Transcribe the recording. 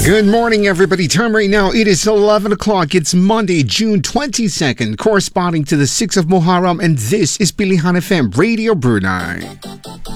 Good morning, everybody. Time right now, it is 11 o'clock. It's Monday, June 22nd, corresponding to the 6th of Muharram, and this is Pilihan FM Radio Brunei.